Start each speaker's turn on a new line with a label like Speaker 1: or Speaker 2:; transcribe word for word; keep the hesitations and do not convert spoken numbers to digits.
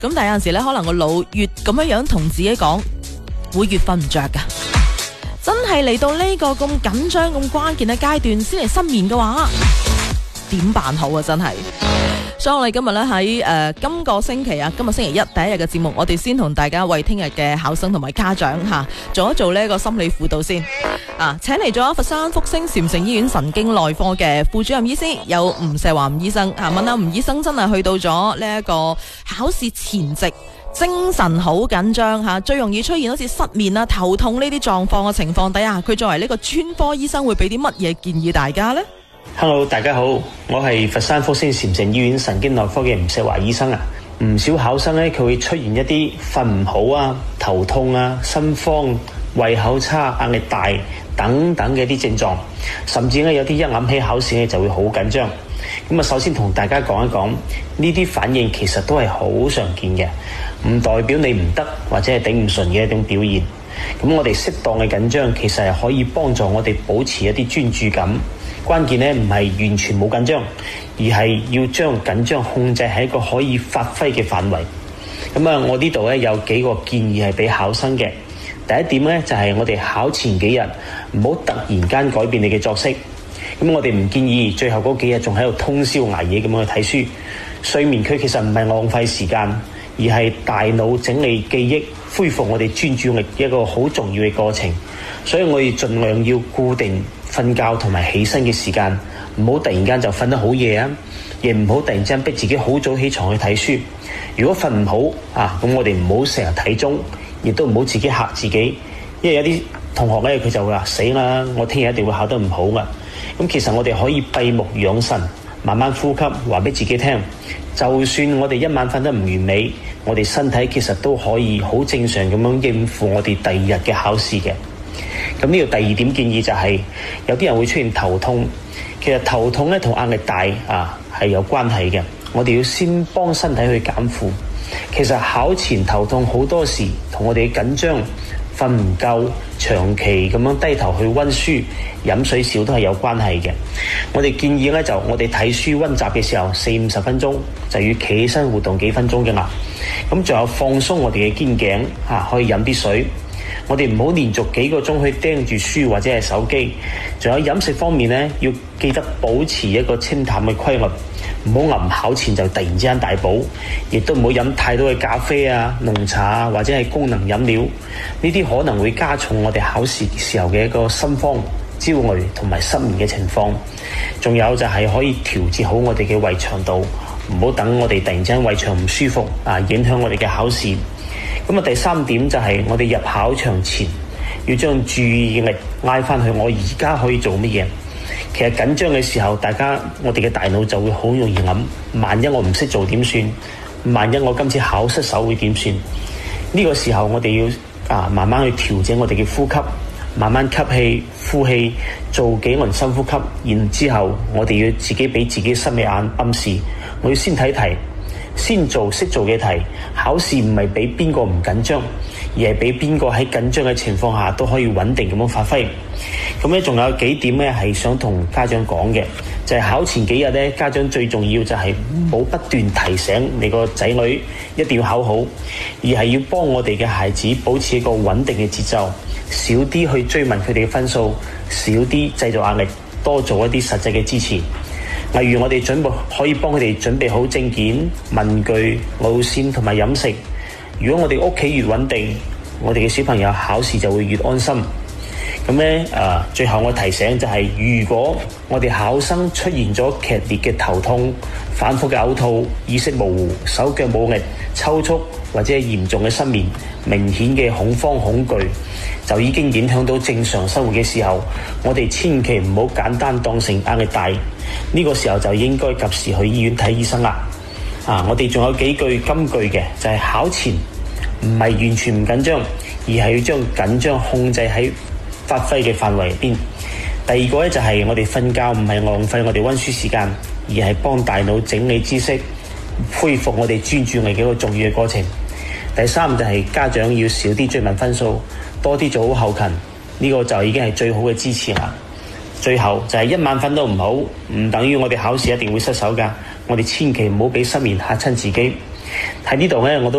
Speaker 1: 咁但係有陣時咧，可能個腦越咁樣樣同自己講，會越瞓唔着噶。真係嚟到呢個咁緊張、咁關鍵嘅階段先嚟失眠嘅話，點辦好啊？真係。所以我哋今日咧喺誒今個星期啊，今日星期一第一日嘅節目，我哋先同大家為聽日嘅考生同埋家長吓、啊、做一做呢一個心理輔導先啊，請嚟咗佛山福星禪誠醫院神經內科嘅副主任醫師有吳石華吳醫生啊，問下吳醫生真係去到咗呢一個考試前夕，精神好緊張吓，最容易出現好似失眠啊、頭痛呢啲狀況嘅情況底下，佢作為呢個專科醫生會俾啲乜嘢建議大家呢？
Speaker 2: Hello， 大家好，我係佛山福星禪誠醫院神經內科嘅吳石華醫生啊。唔少考生咧，佢會出現一啲瞓唔好啊、頭痛啊、心慌、胃口差、壓力大等等嘅啲症狀，甚至咧有啲一諗起考試咧就會好緊張。咁啊，首先同大家講一講呢啲反應其實都係好常見嘅，唔代表你唔得或者係頂唔順嘅一種表現。咁我哋適當嘅緊張其實係可以幫助我哋保持一啲專注感。關鍵咧唔係完全冇緊張，而係要將緊張控制喺一個可以發揮嘅範圍。咁啊，我呢度咧有幾個建議係俾考生嘅。第一點咧就係我哋考前幾日唔好突然間改變你嘅作息。咁我哋唔建議最後嗰幾日仲喺度通宵捱夜咁樣去睇書。睡眠佢其實唔係浪費時間，而係大腦整理記憶、恢復我哋專注力一個好重要嘅過程。所以我哋盡量要固定瞓覺同埋起身嘅時間，唔好突然間就瞓得好夜啊，亦唔好突然之間逼自己好早起床去睇書。如果瞓唔好啊，咁我哋唔好成日睇鐘，亦都唔好自己嚇自己，因為有啲同學咧佢就會話死啦，我聽日一定會考得唔好噶。咁其實我哋可以閉目養神，慢慢呼吸，話俾自己聽，就算我哋一晚瞓得唔完美，我哋身體其實都可以好正常咁樣應付我哋第二日嘅考試嘅。咁呢個第二點建議就係、是、有啲人會出現頭痛，其實頭痛咧同壓力大啊係有關係嘅。我哋要先幫身體去減負。其實考前頭痛好多時同我哋嘅緊張、瞓唔夠、長期咁樣低頭去溫書、飲水少都係有關係嘅。我哋建議咧就我哋睇書溫習嘅時候四五十分鐘就要企起身活動幾分鐘嘅啦。咁仲有放鬆我哋嘅肩頸啊，可以飲啲水。我哋唔好連續幾個鐘去盯住書或者係手機。仲有飲食方面呢，要記得保持一個清淡嘅規律，唔好臨考前就突然之間大補，亦都唔好飲太多嘅咖啡啊、濃茶啊或者係功能飲料，呢啲可能會加重我哋考試時候嘅一個心慌、焦慮同埋失眠嘅情況。仲有就係可以調節好我哋嘅胃腸道，唔好等我哋突然之間胃腸唔舒服啊，影響我哋嘅考試。咁啊，第三點就係我哋入考場前要將注意力拉翻去我而家可以做乜嘢。其實緊張嘅時候，大家我哋嘅大腦就會好容易諗，萬一我唔識做點算？萬一我今次考失手會點算？呢個時候我哋要啊慢慢去調整我哋嘅呼吸，慢慢吸氣、呼氣，做幾輪深呼吸，然之後我哋要自己俾自己心理眼暗示，我要先睇題。先做識做嘅題。考試唔係俾邊個唔緊張，而係俾邊個喺緊張嘅情況下都可以穩定咁樣發揮。咁咧仲有幾點咧係想同家長講嘅，就係考前幾日咧，家長最重要就係唔好不斷提醒你個仔女一定要考好，而係要幫我哋嘅孩子保持一個穩定嘅節奏，少啲去追問佢哋嘅分數，少啲製造壓力，多做一啲實際嘅支持。例如我哋準備可以幫佢哋準備好證件、文具、路線同埋飲食。如果我哋屋企越穩定，我哋嘅小朋友考試就會越安心。咁咧誒，最後我提醒就係、是，如果我哋考生出現咗劇烈嘅頭痛、反覆嘅嘔吐、意識模糊、手腳冇力、抽搐或者係嚴重嘅失眠、明顯嘅恐慌恐懼，就已經影響到正常生活嘅時候，我哋千祈唔好簡單當成壓力大。呢個時候就應該及時去醫院睇醫生啦。啊，我哋仲有幾句金句嘅，就係、是、考前唔係完全唔緊張，而係要將緊張控制喺發揮嘅範圍入邊。第二個咧就係、是、我哋瞓覺唔係浪費我哋溫書時間，而係幫大腦整理知識、恢復我哋專注力嘅一個重要嘅過程。第三就係、是、家長要少啲追問分數，多啲做好後勤，呢、這個就已經係最好嘅支持啦。最後就係一晚瞓都唔好，唔等於我哋考試一定會失手㗎。我哋千祈唔好俾失眠嚇親自己。 喺呢度咧，我都